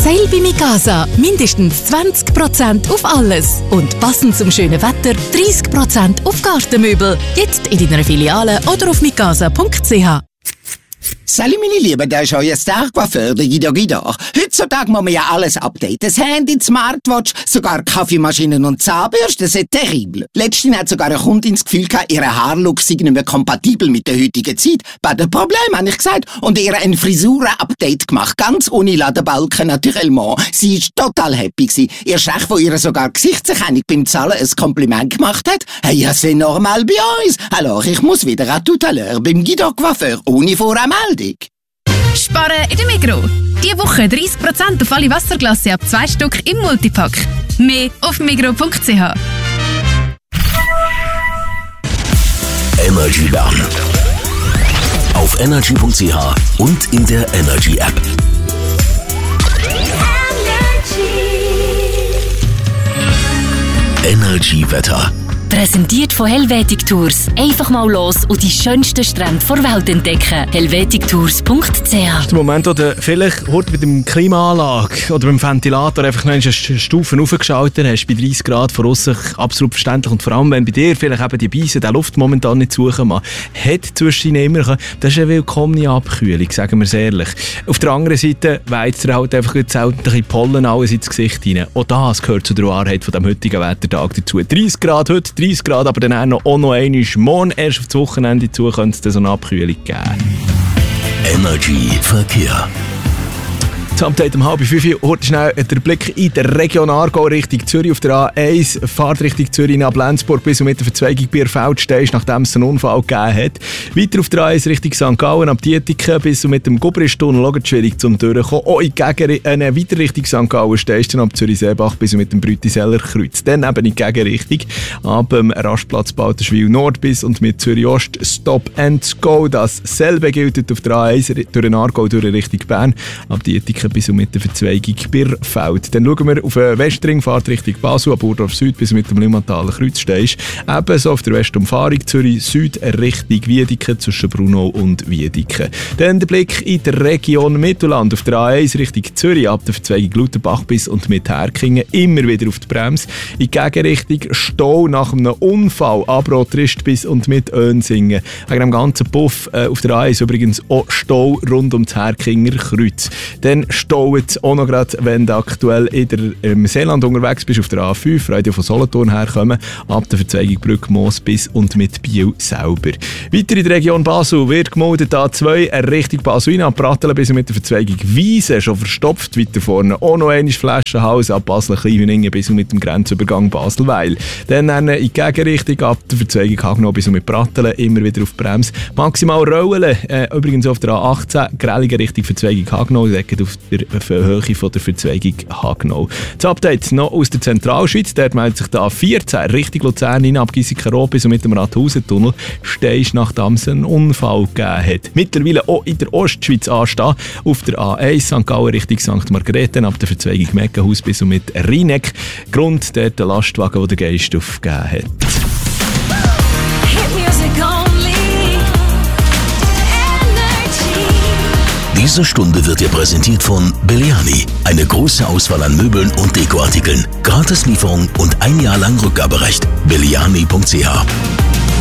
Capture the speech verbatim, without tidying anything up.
Sale bei Mikasa. Mindestens zwanzig Prozent auf alles. Und passend zum schönen Wetter dreissig Prozent auf Gartenmöbel. Jetzt in deiner Filiale oder auf mikasa punkt c h. Salut meine Lieben, da ist euer Star-Coiffeur, der Guido Guido. Heutzutage muss man ja alles updaten. Das Handy, die Smartwatch, sogar Kaffeemaschinen und Zahnbürsten, das ist terrible. Letztens hat sogar eine Kundin das Gefühl gehabt, ihr Haarlook sei nicht mehr kompatibel mit der heutigen Zeit. Bei dem Problem, habe ich gesagt. Und ihr ein Frisuren-Update gemacht, ganz ohne Ladenbalken naturellement. Sie ist total happy gewesen. Ihr Chef, wo ihr sogar Gesichtserkennung beim Zahlen ein Kompliment gemacht hat, hey, ja, c'est normal bei uns. Alors, ich muss wieder à tout à l'heure beim Guido Coiffeur, ohne Voranmeldung. Sparen in der Migros. Diese Woche dreissig Prozent auf alle Wasserglasse ab zwei Stück im Multipack. Mehr auf migros punkt c h. Energy Bern. Auf energy punkt c h und in der Energy App. Energy Wetter. Präsentiert von Helvetic Tours. Einfach mal los und die schönsten Strände der Welt entdecken. helvetic tours punkt c h. Der Moment, wo du vielleicht heute mit dem Klimaanlage oder beim Ventilator einfach noch eine Stufe raufgeschaltet hast, bei dreißig Grad von aussen, absolut verständlich. Und vor allem, wenn bei dir vielleicht eben die Beise der Luft momentan nicht suchen man hat zwischen immer können, das ist eine willkommene Abkühlung, sagen wir es ehrlich. Auf der anderen Seite weizt er halt einfach sämtliche Pollen alles ins Gesicht hinein. Auch das gehört zu der Wahrheit von dem heutigen Wettertag dazu. dreißig Grad heute, dreißig Grad, aber dann auch noch, auch noch einmal morgen erst auf das Wochenende zu, könnte es so eine Abkühlung geben. Energy Verkehr. Das Update um halb fünf Uhr. Heute schnell der Blick in der Region Aargau Richtung Zürich auf der A eins. Fahrt Richtung Zürich nach Lenzburg bis und mit der Verzweigung bei der Feldsteisch, nachdem es einen Unfall gegeben hat. Weiter auf der A eins Richtung Sankt Gallen ab Dietiken bis und mit dem Gubristunnel auch schwierig zum Durchkommen. Auch in Gegen äh, weiter Richtung Sankt Gallen Steisch ab Zürich-Seebach bis und mit dem Brütiseller Kreuz. Dann eben in die Gegenrichtung ab dem Rastplatz Balterschwil Nord bis und mit Zürich Ost Stop and Go. Dasselbe gilt auf der A eins durch den Aargau durch Richtung Bern ab Dietiken bis und mit der Verzweigung Birfeld. Dann schauen wir auf den Westring, Fahrt Richtung Basel, ab Burdorf Süd bis mit dem Limmataler Kreuzsteisch. Ebenso auf der Westumfahrung Zürich Süd Richtung Wiedeke zwischen Brunau und Wiedeke. Dann der Blick in der Region Mittelland auf der A eins Richtung Zürich ab der Verzweigung Lutherbach bis und mit Herkingen immer wieder auf die Bremse. In die Gegenrichtung Stau nach einem Unfall ab Rotrist bis und mit Önsingen. Wegen dem ganzen Puff äh, auf der A eins übrigens auch Stau rund um das Herkinger Kreuz. Dann staut auch noch gerade, wenn du aktuell in der, im Seeland unterwegs bist, auf der A fünf, Radio von Solothurn herkommen, ab der Verzweigung Brückmoos bis und mit Biel selber. Weiter in der Region Basel wird gemeldet A zwei, Richtung Basel rein, ab Pratteln bis mit der Verzweigung Wiese, schon verstopft, weiter vorne auch noch einmal Flaschenhaus, ab Basel-Kleinhüningen bis und mit dem Grenzübergang Basel-Weil. Dann in die Gegenrichtung, ab der Verzweigung Hagenau bis und mit Pratteln, immer wieder auf Bremse. Maximal Rollen, äh, übrigens auf der A achtzehn, Grelligen Richtung Verzweigung Hagenau, auf der Höhe von der Verzweigung Hagenau. Das Update noch aus der Zentralschweiz. Dort meldet sich der A vierzehn Richtung Luzern hin, ab Giesiken-Rot bis und mit dem Rathausentunnel Steisch, nachdem es einen Unfall gegeben hat. Mittlerweile auch in der Ostschweiz anstehen. Auf der A eins Sankt Gallen Richtung Sankt Margrethen, ab der Verzweigung Meckenhaus bis und mit Rheineck. Grund dort der Lastwagen, der den Geist aufgegeben hat. Diese Stunde wird dir präsentiert von Belliani. Eine große Auswahl an Möbeln und Dekoartikeln. Gratislieferung und ein Jahr lang Rückgaberecht. belliani punkt c h